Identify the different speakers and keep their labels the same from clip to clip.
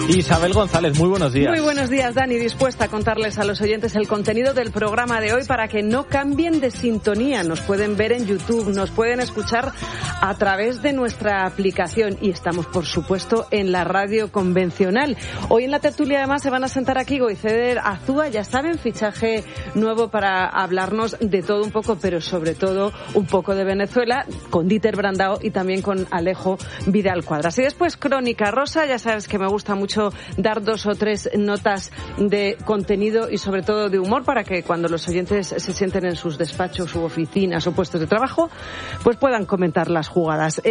Speaker 1: Isabel González, muy buenos días.
Speaker 2: Muy buenos días, Dani. Dispuesta a contarles a los oyentes el contenido del programa de hoy para que no cambien de sintonía. Nos pueden ver en YouTube, nos pueden escuchar a través de nuestra aplicación y estamos, por supuesto, en la radio convencional. Hoy en la tertulia, además, se van a sentar aquí Goiceder Azúa, ya saben, fichaje nuevo para hablarnos de todo un poco, pero sobre todo un poco de Venezuela, con Dieter Brandao y también con Alejo Vidal Cuadras. Y después, Crónica Rosa, ya sabes que me gusta mucho dar 2 o 3 notas de contenido y sobre todo de humor para que cuando los oyentes se sienten en sus despachos u oficinas o puestos de trabajo, pues puedan comentar las jugadas.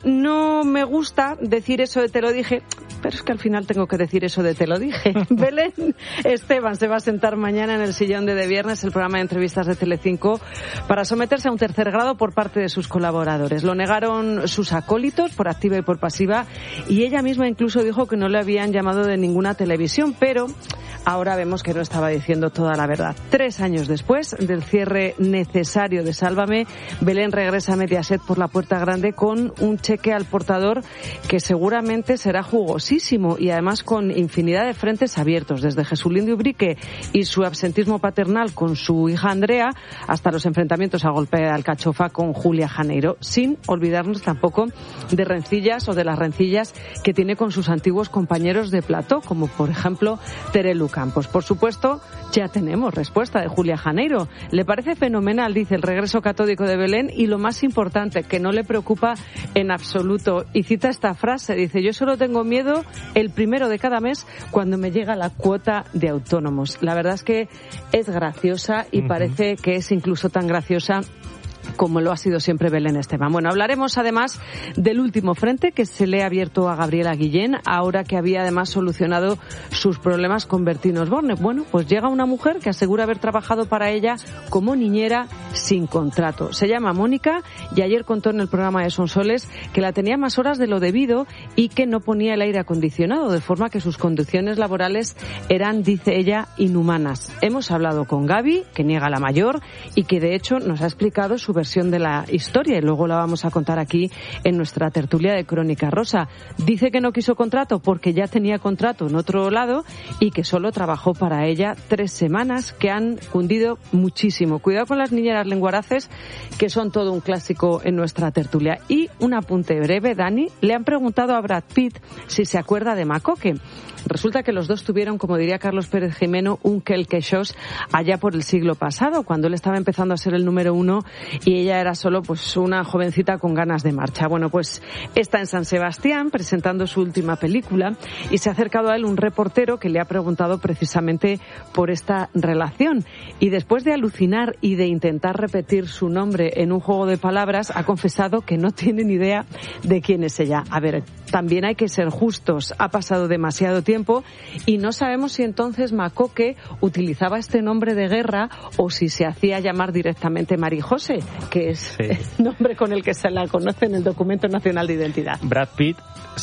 Speaker 2: No me gusta decir eso de te lo dije, pero es que al final tengo que decir eso de te lo dije. Belén Esteban se va a sentar mañana en el sillón de Viernes, el programa de entrevistas de Telecinco, para someterse a un tercer grado por parte de sus colaboradores. Lo negaron sus acólitos por activa y por pasiva y ella misma incluso dijo que no le habían llamado de ninguna televisión, pero ahora vemos que no estaba diciendo toda la verdad. 3 años después del cierre necesario de Sálvame, Belén regresa a Mediaset por la puerta grande con un cheque al portador que seguramente será jugosísimo y además con infinidad de frentes abiertos, desde Jesulín de Ubrique y su absentismo paternal con su hija Andrea hasta los enfrentamientos a golpe de alcachofa con Julia Janeiro, sin olvidarnos tampoco de rencillas o de las rencillas que tiene con sus antiguos compañeros de plató, como por ejemplo Terelu Campos. Por supuesto, ya tenemos respuesta de Julia Janeiro. Le parece fenomenal, dice, el regreso catódico de Belén y lo más importante, que no le preocupa en absoluto. Y cita esta frase, dice, yo solo tengo miedo el 1 de cada mes cuando me llega la cuota de autónomos. La verdad es que es graciosa y parece que es incluso tan graciosa como lo ha sido siempre Belén Esteban. Bueno, hablaremos además del último frente que se le ha abierto a Gabriela Guillén, ahora que había además solucionado sus problemas con Bertín Osborne. Bueno, pues llega una mujer que asegura haber trabajado para ella como niñera sin contrato. Se llama Mónica y ayer contó en el programa de Sonsoles que la tenía más horas de lo debido y que no ponía el aire acondicionado, de forma que sus condiciones laborales eran, dice ella, inhumanas. Hemos hablado con Gaby, que niega la mayor y que de hecho nos ha explicado su versión de la historia y luego la vamos a contar aquí en nuestra tertulia de Crónica Rosa. Dice que no quiso contrato porque ya tenía contrato en otro lado y que solo trabajó para ella 3 semanas que han cundido muchísimo. Cuidado con las niñeras lenguaraces, que son todo un clásico en nuestra tertulia. Y un apunte breve, Dani, le han preguntado a Brad Pitt si se acuerda de Macoque. Resulta que los dos tuvieron, como diría Carlos Pérez Jimeno, un quelquechós allá por el siglo pasado, cuando él estaba empezando a ser el número 1 y ella era solo pues una jovencita con ganas de marcha. Bueno, pues está en San Sebastián presentando su última película y se ha acercado a él un reportero que le ha preguntado precisamente por esta relación. Y después de alucinar y de intentar repetir su nombre en un juego de palabras, ha confesado que no tiene ni idea de quién es ella. A ver, también hay que ser justos. Ha pasado demasiado tiempo y no sabemos si entonces Macoque utilizaba este nombre de guerra o si se hacía llamar directamente Marijose, que es el nombre con el que se la conoce en el Documento Nacional de Identidad.
Speaker 1: Brad Pitt,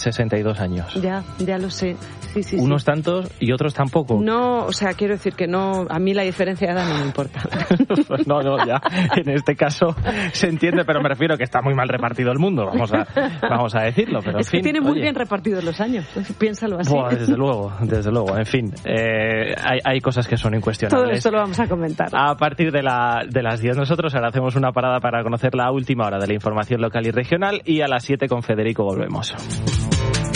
Speaker 1: 62 años.
Speaker 2: Ya lo sé. Sí.
Speaker 1: Unos tantos y otros tampoco.
Speaker 2: No, o sea, quiero decir que no, a mí la diferencia de edad no me importa.
Speaker 1: No, ya, en este caso se entiende, pero me refiero que está muy mal repartido el mundo, vamos a decirlo. Pero
Speaker 2: es que tiene muy bien repartidos los años, piénsalo así.
Speaker 1: Buah, desde luego, en fin, hay cosas que son incuestionables.
Speaker 2: Todo esto lo vamos a comentar.
Speaker 1: A partir de las 10 nosotros ahora hacemos una parada para conocer la última hora de la información local y regional y a las 7 con Federico volvemos.